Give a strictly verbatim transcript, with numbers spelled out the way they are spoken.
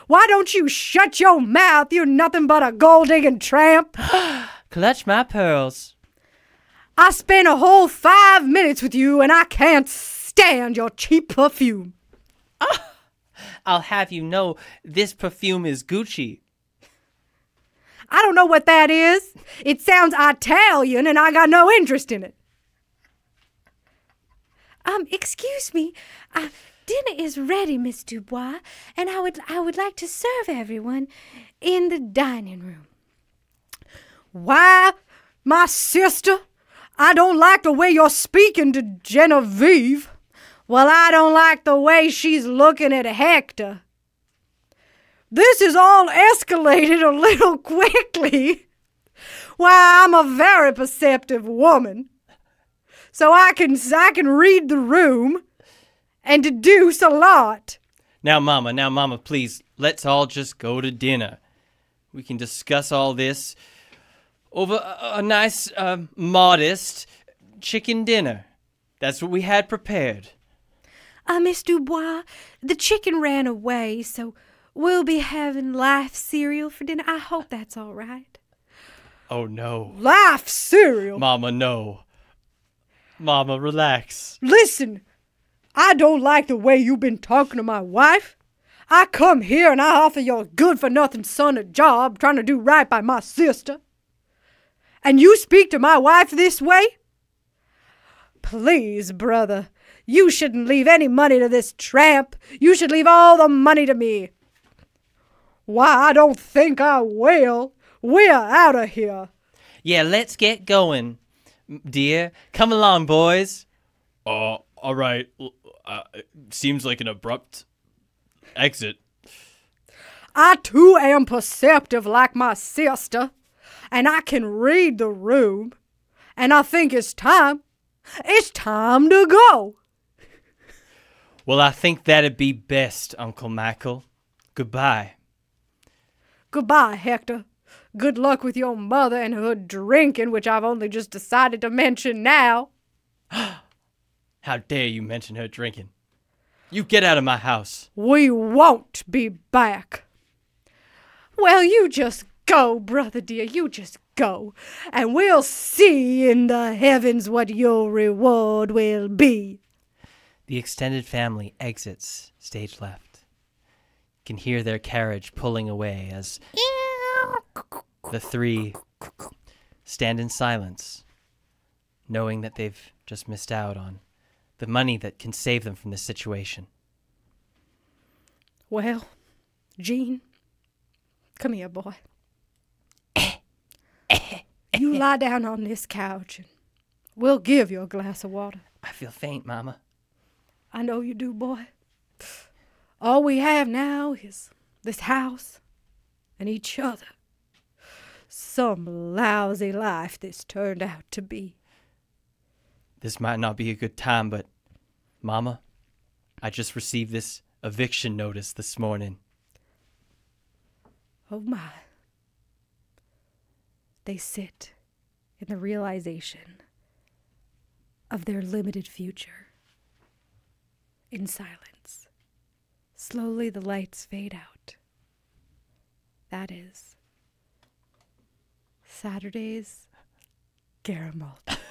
Why don't you shut your mouth? You're nothing but a gold-digging tramp. Clutch my pearls. I spent a whole five minutes with you, and I can't stand your cheap perfume. Ah, I'll have you know this perfume is Gucci. I don't know what that is. It sounds Italian, and I got no interest in it. Um, excuse me. Uh, dinner is ready, Miss Dubois, and I would I would like to serve everyone in the dining room. Why, my sister, I don't like the way you're speaking to Genevieve. Well, I don't like the way she's looking at Hector. This is all escalated a little quickly. Why, I'm a very perceptive woman. So I can I can read the room and deduce a lot. Now, Mama, now, Mama, please, let's all just go to dinner. We can discuss all this over a, a nice, uh, modest chicken dinner. That's what we had prepared. Uh, Miss Dubois, the chicken ran away, so we'll be having Life cereal for dinner. I hope that's all right. Oh, no. Life cereal? Mama, no. Mama, relax. Listen, I don't like the way you've been talking to my wife. I come here and I offer your good-for-nothing son a job trying to do right by my sister. And you speak to my wife this way? Please, brother, you shouldn't leave any money to this tramp. You should leave all the money to me. Why, I don't think I will. We're out of here. Yeah, let's get going. Dear, come along, boys. Uh, all right. Uh, it seems like an abrupt exit. I too am perceptive like my sister, and I can read the room, and I think it's time. It's time to go. Well, I think that'd be best, Uncle Michael. Goodbye. Goodbye, Hector. Good luck with your mother and her drinking, which I've only just decided to mention now. How dare you mention her drinking? You get out of my house. We won't be back. Well, you just go, brother dear, you just go, and we'll see in the heavens what your reward will be. The extended family exits stage left. You can hear their carriage pulling away as the three stand in silence, knowing that they've just missed out on the money that can save them from this situation. Well, Gene, come here, boy. You lie down on this couch, and we'll give you a glass of water. I feel faint, Mama. I know you do, boy. All we have now is this house and each other. Some lousy life this turned out to be. This might not be a good time, but, Mama, I just received this eviction notice this morning. Oh, my. They sit in the realization of their limited future. In silence. Slowly the lights fade out. That is Saturday's Garamalt.